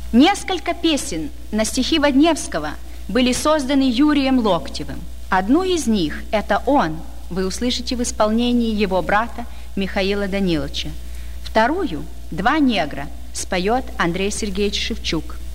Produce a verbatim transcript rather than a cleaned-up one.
Несколько песен на стихи Водневского были созданы Юрием Локтевым. Одну из них «Это он» вы услышите в исполнении его брата Михаила Даниловича. Вторую «Два негра» споет Андрей Сергеевич Шевчук.